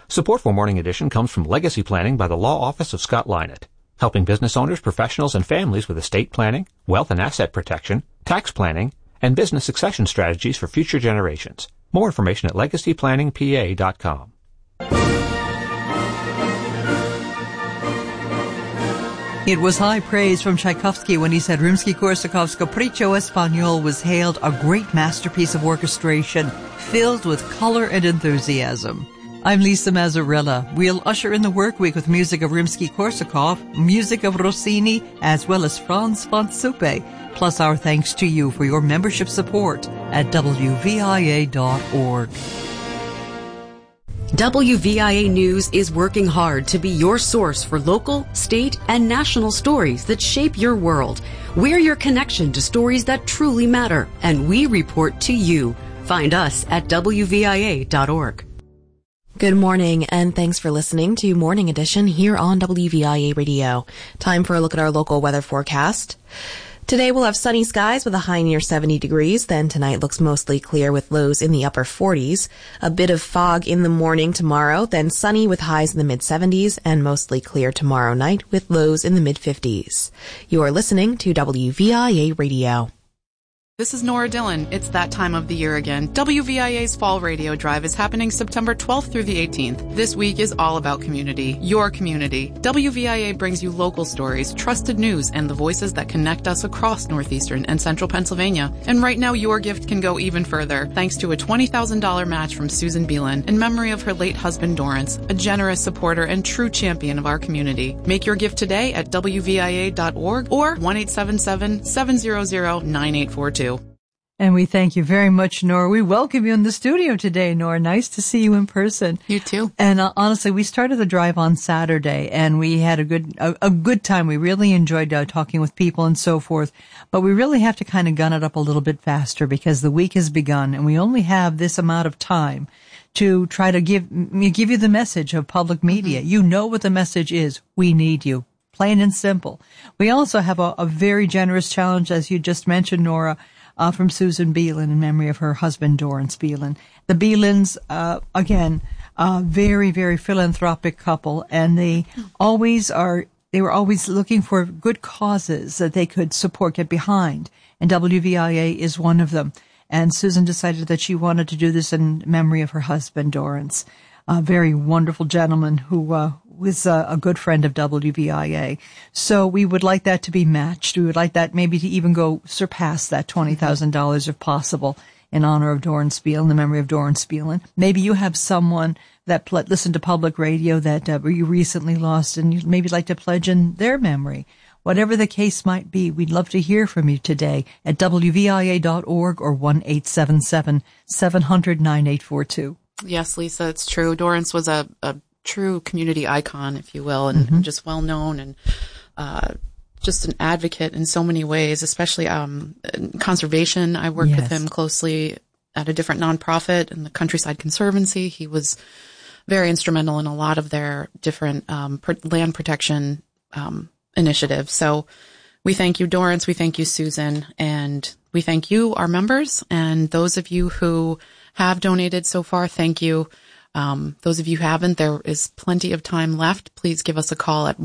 Support for Morning Edition comes from Legacy Planning by the Law Office of Scott Lynott, helping business owners, professionals, and families with estate planning, wealth and asset protection, tax planning, and business succession strategies for future generations. More information at legacyplanningpa.com. It was high praise from Tchaikovsky when he said Rimsky-Korsakov's Capriccio Espagnol was hailed a great masterpiece of orchestration filled with color and enthusiasm. I'm Lisa Mazzarella. We'll usher in the work week with music of Rimsky-Korsakov, music of Rossini, as well as Franz von Suppe, plus our thanks to you for your membership support at WVIA.org. WVIA News is working hard to be your source for local, state, and national stories that shape your world. We're your connection to stories that truly matter, and we report to you. Find us at WVIA.org. Good morning, and thanks for listening to Morning Edition here on WVIA Radio. Time for a look at our local weather forecast. Today we'll have sunny skies with a high near 70 degrees. Then tonight looks mostly clear with lows in the upper 40s. A bit of fog in the morning tomorrow, then sunny with highs in the mid-70s and mostly clear tomorrow night with lows in the mid-50s. You are listening to WVIA Radio. This is Nora Dillon. It's that time of the year again. WVIA's Fall Radio Drive is happening September 12th through the 18th. This week is all about community, your community. WVIA brings you local stories, trusted news, and the voices that connect us across northeastern and central Pennsylvania. And right now, your gift can go even further, thanks to a $20,000 match from Susan Beelan in memory of her late husband, Dorrance, a generous supporter and true champion of our community. Make your gift today at WVIA.org or 1-877-700-9842. And we thank you very much, Nora. We welcome you in the studio today, Nora. Nice to see you in person. You too. And honestly, we started the drive on Saturday, and we had a good time. We really enjoyed talking with people and so forth. But we really have to kind of gun it up a little bit faster because the week has begun, and we only have this amount of time to try to give you the message of public media. Mm-hmm. You know what the message is. We need you. Plain and simple. We also have a very generous challenge, as you just mentioned, Nora, from Susan Beelan in memory of her husband, Dorrance Beelan. The Beelans, again, very, very philanthropic couple, and they were always looking for good causes that they could support, get behind, and WVIA is one of them. And Susan decided that she wanted to do this in memory of her husband, Dorrance, a very wonderful gentleman who was a good friend of WVIA. So we would like that to be matched. We would like that maybe to even go surpass that $20,000 if possible in honor of Dorrance Beelan, the memory of Dorrance Beelan. Maybe you have someone that listened to public radio that you recently lost and you'd maybe like to pledge in their memory. Whatever the case might be, we'd love to hear from you today at WVIA.org or 1-877-700-9842. Yes, Lisa, it's true. Dorrance was a true community icon, if you will, and just well known and just an advocate in so many ways, especially conservation. I worked with him closely at a different nonprofit in the Countryside Conservancy. He was very instrumental in a lot of their different land protection initiatives. So we thank you, Dorrance. We thank you, Susan. And we thank you, our members, and those of you who have donated so far. Thank you. Those of you who haven't, there is plenty of time left. Please give us a call at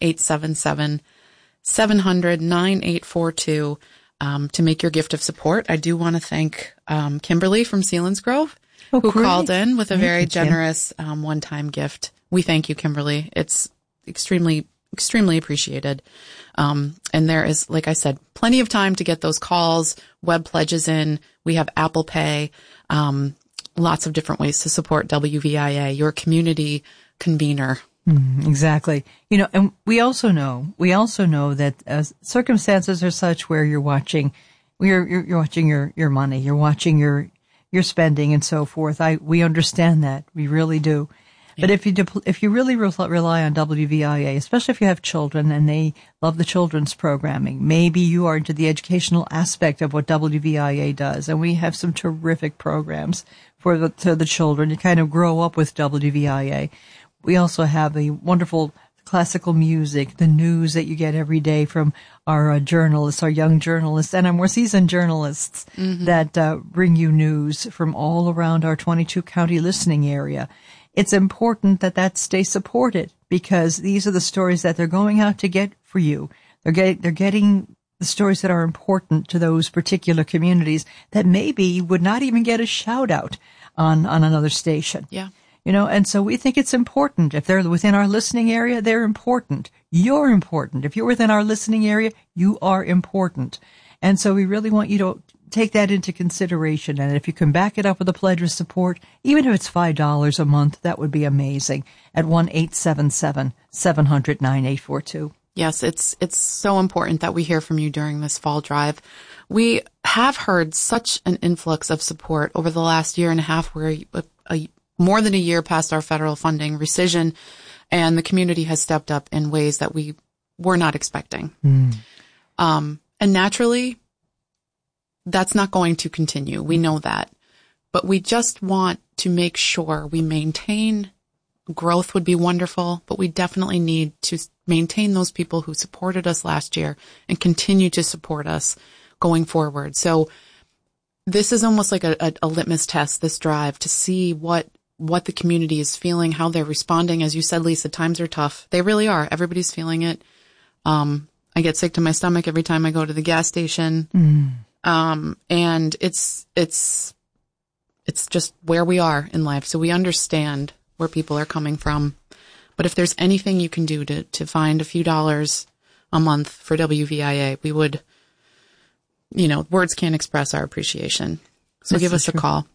1-877-700-9842 to make your gift of support. I do want to thank Kimberly from Selinsgrove, who called in with a very generous one-time gift. We thank you, Kimberly. It's extremely appreciated. And there is, like I said, plenty of time to get those calls, web pledges in. We have Apple Pay. Lots of different ways to support WVIA, your community convener. Exactly. And we also know that circumstances are such where you're watching your money, you're watching your spending and so forth. We understand that. We really do. But if you really rely on WVIA, especially if you have children and they love the children's programming, maybe you are into the educational aspect of what WVIA does, and we have some terrific programs for the children to kind of grow up with WVIA. We also have a wonderful classical music, the news that you get every day from our journalists, our young journalists, and our more seasoned journalists that bring you news from all around our 22-county listening area. It's important that stays supported, because these are the stories that they're going out to get for you. They're getting the stories that are important to those particular communities that maybe would not even get a shout out on another station. Yeah. And so we think it's important. If they're within our listening area, they're important. You're important. If you're within our listening area, you are important. And so we really want you to take that into consideration. And if you can back it up with a pledge of support, even if it's $5 a month, that would be amazing at 1-877-700-9842. Yes, it's so important that we hear from you during this fall drive. We have heard such an influx of support over the last year and a half. We're more than a year past our federal funding rescission, and the community has stepped up in ways that we were not expecting. And naturally, that's not going to continue. We know that. But we just want to make sure we maintain. Growth would be wonderful, but we definitely need to maintain those people who supported us last year and continue to support us going forward. So this is almost like a litmus test, this drive, to see what the community is feeling, how they're responding. As you said, Lisa, times are tough. They really are. Everybody's feeling it. I get sick to my stomach every time I go to the gas station. And it's just where we are in life. So we understand where people are coming from. But if there's anything you can do to find a few dollars a month for WVIA, we would, words can't express our appreciation. So give us a call.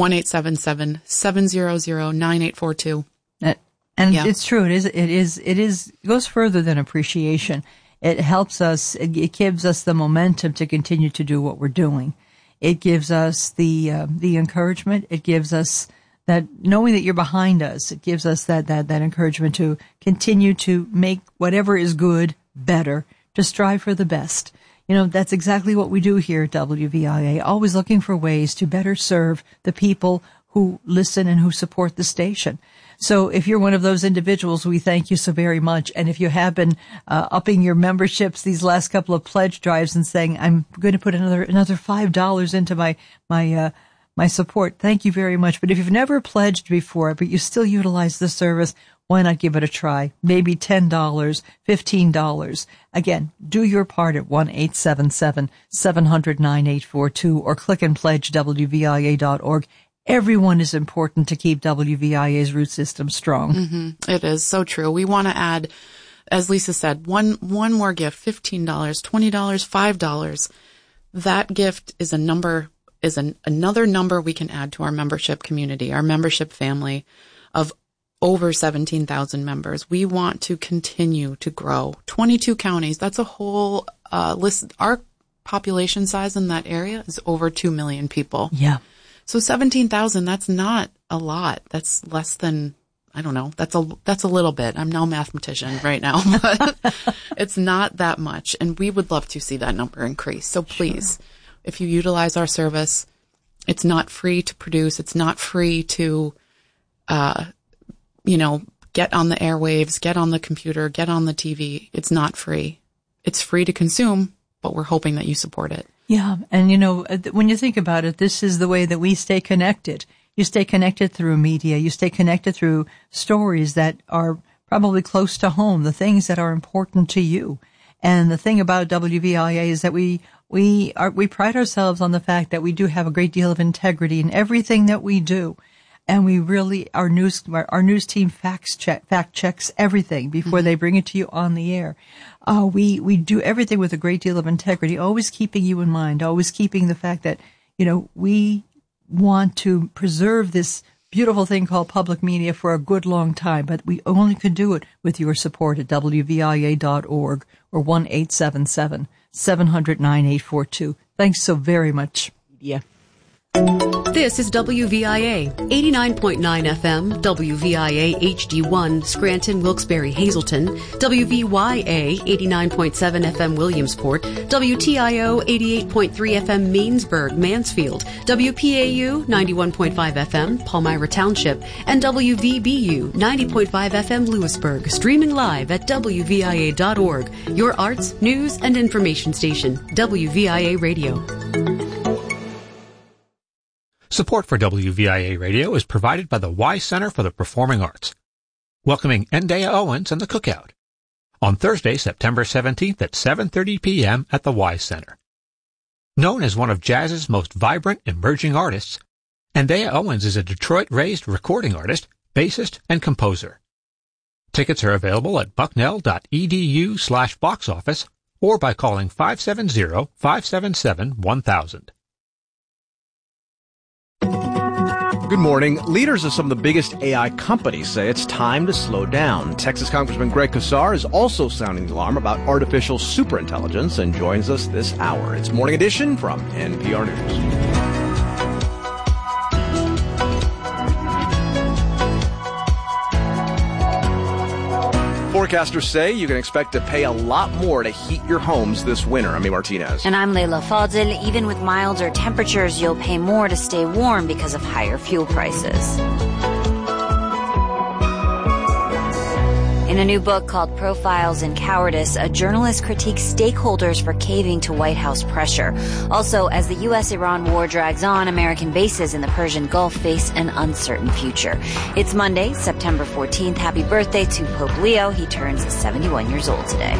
1-877-700-9842. And it's true. It goes further than appreciation. It helps us. It gives us the momentum to continue to do what we're doing. It gives us the encouragement. It gives us that knowing that you're behind us. It gives us that encouragement to continue to make whatever is good better, to strive for the best. That's exactly what we do here at WVIA, always looking for ways to better serve the people who listen and who support the station. So if you're one of those individuals, we thank you so very much. And if you have been upping your memberships these last couple of pledge drives and saying, I'm going to put another $5 into my support, thank you very much. But if you've never pledged before, but you still utilize the service, why not give it a try? Maybe $10, $15. Again, do your part at 1-877-700-9842 or click and pledge WVIA.org. Everyone is important to keep WVIA's root system strong. It is so true. We want to add, as Lisa said, one more gift, $15, $20, $5. That gift is another number we can add to our membership community, our membership family of over 17,000 members. We want to continue to grow. 22 counties, that's a whole list. Our population size in that area is over 2 million people. Yeah. So 17,000, that's not a lot. That's less than, I don't know, that's a little bit. I'm no mathematician right now, but it's not that much. And we would love to see that number increase. So please, if you utilize our service, it's not free to produce. It's not free to, get on the airwaves, get on the computer, get on the TV. It's not free. It's free to consume, but we're hoping that you support it. Yeah. And, when you think about it, this is the way that we stay connected. You stay connected through media. You stay connected through stories that are probably close to home, the things that are important to you. And the thing about WVIA is that we pride ourselves on the fact that we do have a great deal of integrity in everything that we do. And we really, our news team fact checks everything before they bring it to you on the air. We do everything with a great deal of integrity, always keeping you in mind, always keeping the fact that, we want to preserve this beautiful thing called public media for a good long time, but we only could do it with your support at WVIA.org or 1-877-700-9842. Thanks so very much. Yeah. This is WVIA, 89.9 FM, WVIA HD1, Scranton, Wilkes-Barre, Hazleton, WVYA, 89.7 FM, Williamsport, WTIO, 88.3 FM, Mainsburg, Mansfield, WPAU, 91.5 FM, Palmyra Township, and WVBU, 90.5 FM, Lewisburg, streaming live at WVIA.org, your arts, news, and information station, WVIA Radio. Support for WVIA Radio is provided by the Wise Center for the Performing Arts, welcoming Ndaya Owens and the Cookout on Thursday, September 17th at 7:30 p.m. at the Wise Center. Known as one of jazz's most vibrant emerging artists, Ndaya Owens is a Detroit-raised recording artist, bassist, and composer. Tickets are available at bucknell.edu/box office or by calling 570-577-1000. Good morning. Leaders of some of the biggest AI companies say it's time to slow down. Texas Congressman Greg Casar is also sounding the alarm about artificial superintelligence and joins us this hour. It's Morning Edition from NPR News. Forecasters say you can expect to pay a lot more to heat your homes this winter. I'm Martinez. And I'm Leila Fadil. Even with milder temperatures, you'll pay more to stay warm because of higher fuel prices. In a new book called Profiles in Cowardice, a journalist critiques stakeholders for caving to White House pressure. Also, as the U.S.-Iran war drags on, American bases in the Persian Gulf face an uncertain future. It's Monday, September 14th. Happy birthday to Pope Leo. He turns 71 years old today.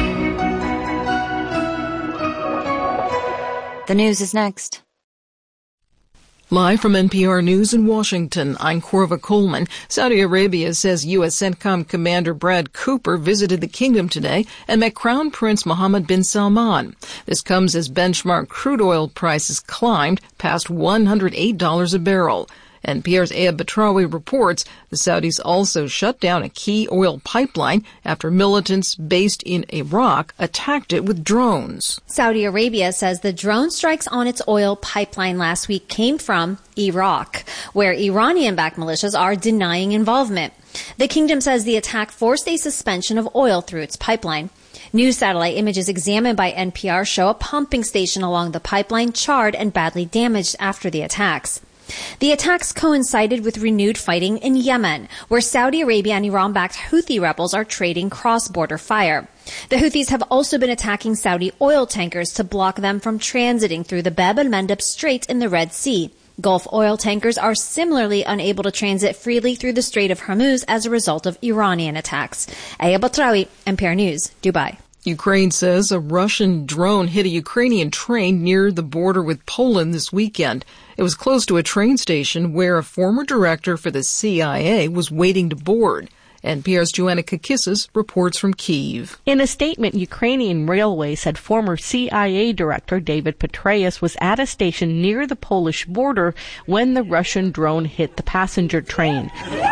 The news is next. Live from NPR News in Washington, I'm Corva Coleman. Saudi Arabia says U.S. CENTCOM Commander Brad Cooper visited the kingdom today and met Crown Prince Mohammed bin Salman. This comes as benchmark crude oil prices climbed past $108 a barrel. NPR's Ayab Batrawi reports the Saudis also shut down a key oil pipeline after militants based in Iraq attacked it with drones. Saudi Arabia says the drone strikes on its oil pipeline last week came from Iraq, where Iranian-backed militias are denying involvement. The kingdom says the attack forced a suspension of oil through its pipeline. New satellite images examined by NPR show a pumping station along the pipeline charred and badly damaged after the attacks. The attacks coincided with renewed fighting in Yemen, where Saudi Arabia and Iran-backed Houthi rebels are trading cross-border fire. The Houthis have also been attacking Saudi oil tankers to block them from transiting through the Bab el-Mandeb Strait in the Red Sea. Gulf oil tankers are similarly unable to transit freely through the Strait of Hormuz as a result of Iranian attacks. Ayab Batrawi, NPR News, Dubai. Ukraine says a Russian drone hit a Ukrainian train near the border with Poland this weekend. It was close to a train station where a former director for the CIA was waiting to board. NPR's Joanna Kakissis reports from Kyiv. In a statement, Ukrainian Railway said former CIA director David Petraeus was at a station near the Polish border when the Russian drone hit the passenger train.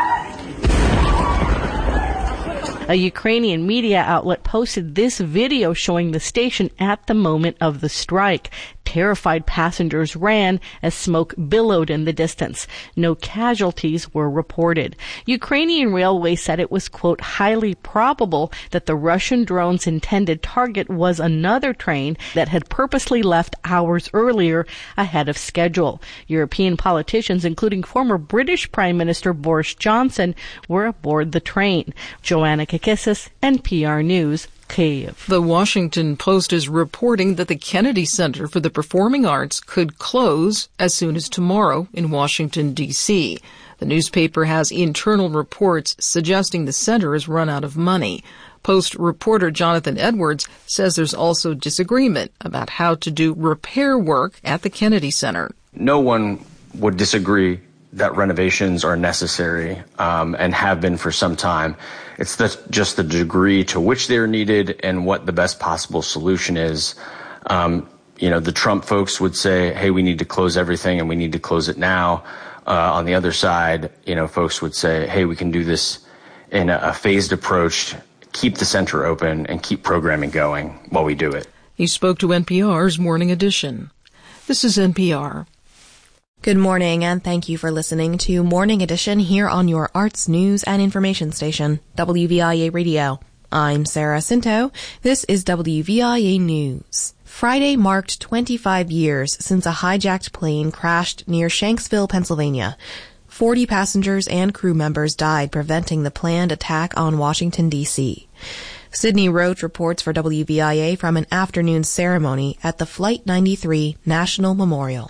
A Ukrainian media outlet posted this video showing the station at the moment of the strike. Terrified passengers ran as smoke billowed in the distance. No casualties were reported. Ukrainian Railway said it was, quote, highly probable that the Russian drone's intended target was another train that had purposely left hours earlier ahead of schedule. European politicians, including former British Prime Minister Boris Johnson, were aboard the train. Joanna Kakissis, NPR News, Kyiv. The Washington Post is reporting that the Kennedy Center for the Performing Arts could close as soon as tomorrow in Washington, D.C. The newspaper has internal reports suggesting the center has run out of money. Post reporter Jonathan Edwards says there's also disagreement about how to do repair work at the Kennedy Center. No one would disagree that renovations are necessary and have been for some time. It's just the degree to which they're needed and what the best possible solution is. The Trump folks would say, hey, we need to close everything and we need to close it now. On the other side, folks would say, hey, we can do this in a phased approach, keep the center open and keep programming going while we do it. He spoke to NPR's Morning Edition. This is NPR. Good morning, and thank you for listening to Morning Edition here on your arts, news, and information station, WVIA Radio. I'm Sarah Cinto. This is WVIA News. Friday marked 25 years since a hijacked plane crashed near Shanksville, Pennsylvania. 40 passengers and crew members died, preventing the planned attack on Washington, D.C. Sydney Roach reports for WVIA from an afternoon ceremony at the Flight 93 National Memorial.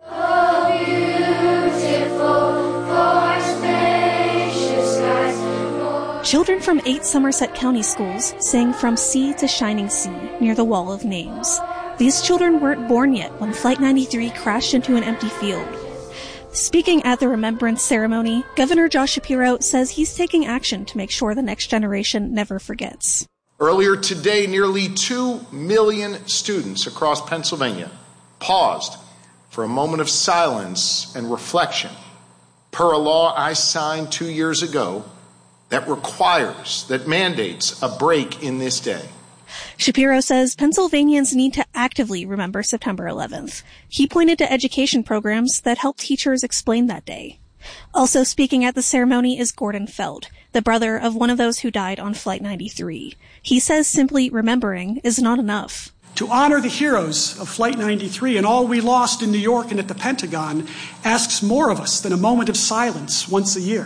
Children from 8 Somerset County schools sang From Sea to Shining Sea near the Wall of Names. These children weren't born yet when Flight 93 crashed into an empty field. Speaking at the remembrance ceremony, Governor Josh Shapiro says he's taking action to make sure the next generation never forgets. Earlier today, nearly 2 million students across Pennsylvania paused for a moment of silence and reflection per a law I signed 2 years ago that mandates a break in this day. Shapiro says Pennsylvanians need to actively remember September 11th. He pointed to education programs that help teachers explain that day. Also speaking at the ceremony is Gordon Feld, the brother of one of those who died on Flight 93. He says simply remembering is not enough. To honor the heroes of Flight 93 and all we lost in New York and at the Pentagon asks more of us than a moment of silence once a year.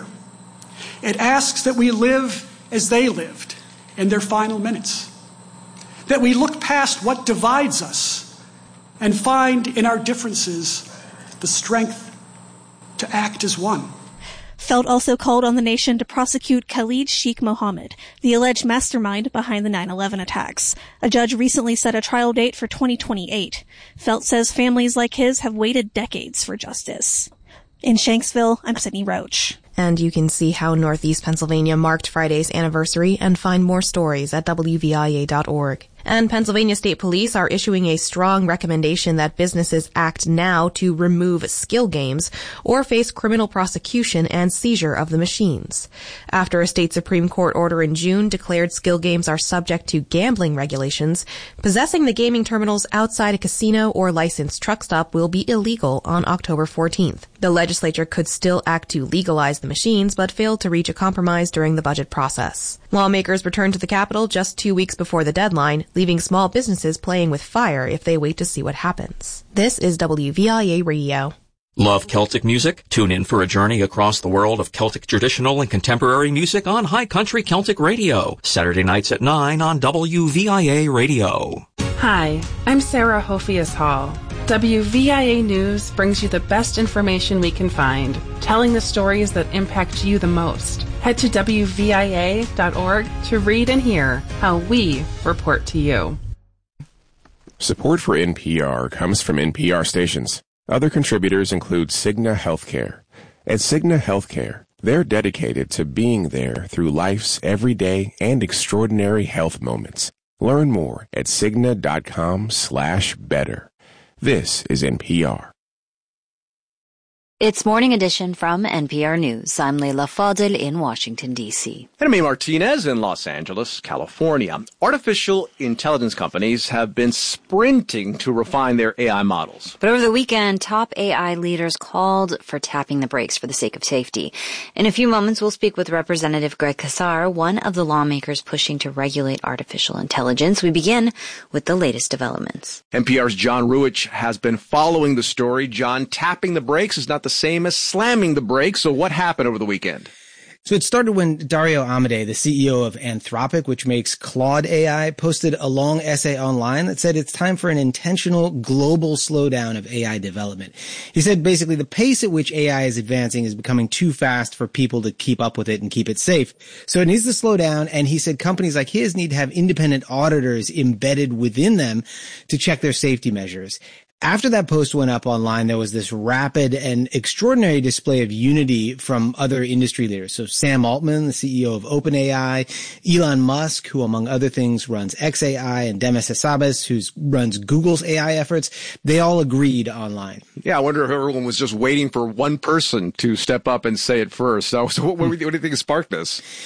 It asks that we live as they lived in their final minutes, that we look past what divides us and find in our differences the strength to act as one. Feld also called on the nation to prosecute Khalid Sheikh Mohammed, the alleged mastermind behind the 9/11 attacks. A judge recently set a trial date for 2028. Feld says families like his have waited decades for justice. In Shanksville, I'm Sydney Roach. And you can see how Northeast Pennsylvania marked Friday's anniversary and find more stories at WVIA.org. And Pennsylvania State Police are issuing a strong recommendation that businesses act now to remove skill games or face criminal prosecution and seizure of the machines. After a state Supreme Court order in June declared skill games are subject to gambling regulations, possessing the gaming terminals outside a casino or licensed truck stop will be illegal on October 14th. The legislature could still act to legalize the machines, but failed to reach a compromise during the budget process. Lawmakers returned to the Capitol just 2 weeks before the deadline, leaving small businesses playing with fire if they wait to see what happens. This is WVIA Radio. Love Celtic music? Tune in for a journey across the world of Celtic traditional and contemporary music on High Country Celtic Radio, Saturday nights at 9 on WVIA Radio. Hi, I'm Sarah Hofias Hall. WVIA News brings you the best information we can find, telling the stories that impact you the most. Head to WVIA.org to read and hear how we report to you. Support for NPR comes from NPR stations. Other contributors include Cigna Healthcare. At Cigna Healthcare, they're dedicated to being there through life's everyday and extraordinary health moments. Learn more at Cigna.com/better. This is NPR. It's Morning Edition from NPR News. I'm Leila Fadel in Washington, D.C. And I'm Martinez in Los Angeles, California. Artificial intelligence companies have been sprinting to refine their AI models. But over the weekend, top AI leaders called for tapping the brakes for the sake of safety. In a few moments, we'll speak with Representative Greg Casar, one of the lawmakers pushing to regulate artificial intelligence. We begin with the latest developments. NPR's John Ruich has been following the story. John, tapping the brakes is not the same as slamming the brakes. So what happened over the weekend? So it started when Dario Amodei, the CEO of Anthropic, which makes Claude AI, posted a long essay online that said it's time for an intentional global slowdown of AI development. He said basically the pace at which AI is advancing is becoming too fast for people to keep up with it and keep it safe. So it needs to slow down. And he said companies like his need to have independent auditors embedded within them to check their safety measures. After that post went up online, there was this rapid and extraordinary display of unity from other industry leaders. So Sam Altman, the CEO of OpenAI, Elon Musk, who among other things runs xAI, and Demis Hassabis, who runs Google's AI efforts, they all agreed online. Yeah, I wonder if everyone was just waiting for one person to step up and say it first. So what do you think sparked this?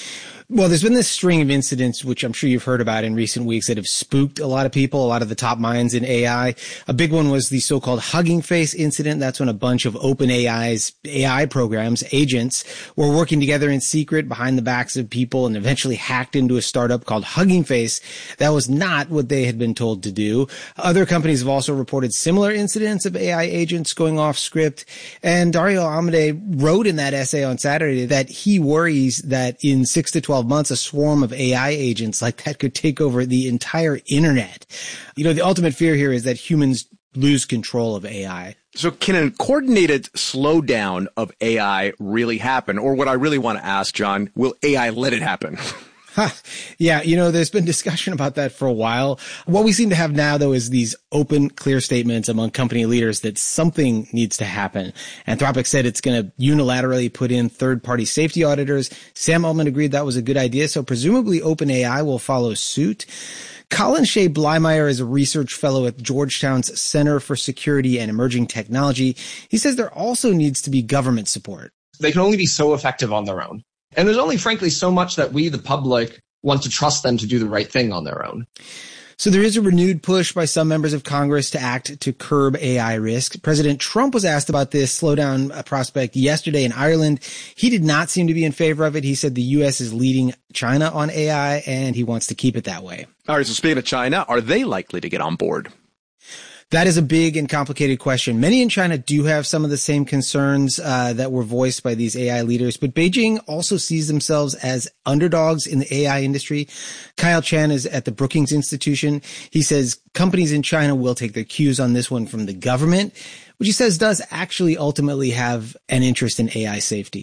Well, there's been this string of incidents, which I'm sure you've heard about in recent weeks, that have spooked a lot of people, a lot of the top minds in AI. A big one was the so-called Hugging Face incident. That's when a bunch of OpenAI's AI programs, agents, were working together in secret behind the backs of people and eventually hacked into a startup called Hugging Face. That was not what they had been told to do. Other companies have also reported similar incidents of AI agents going off script. And Dario Amodei wrote in that essay on Saturday that he worries that in 6 to 12 months, a swarm of AI agents like that could take over the entire internet. You know, the ultimate fear here is that humans lose control of AI. So can a coordinated slowdown of AI really happen? Or what I really want to ask, John, will AI let it happen? Yeah, you know, there's been discussion about that for a while. What we seem to have now, though, is these open, clear statements among company leaders that something needs to happen. Anthropic said it's going to unilaterally put in third-party safety auditors. Sam Altman agreed that was a good idea, so presumably OpenAI will follow suit. Colin Shea Blymeyer is a research fellow at Georgetown's Center for Security and Emerging Technology. He says there also needs to be government support. They can only be so effective on their own. And there's only, frankly, so much that we, the public, want to trust them to do the right thing on their own. So there is a renewed push by some members of Congress to act to curb AI risk. President Trump was asked about this slowdown prospect yesterday in Ireland. He did not seem to be in favor of it. He said the U.S. is leading China on AI, and he wants to keep it that way. All right, so speaking of China, are they likely to get on board? That is a big and complicated question. Many in China do have some of the same concerns that were voiced by these AI leaders, but Beijing also sees themselves as underdogs in the AI industry. Kyle Chan is at the Brookings Institution. He says companies in China will take their cues on this one from the government, which he says does actually ultimately have an interest in AI safety.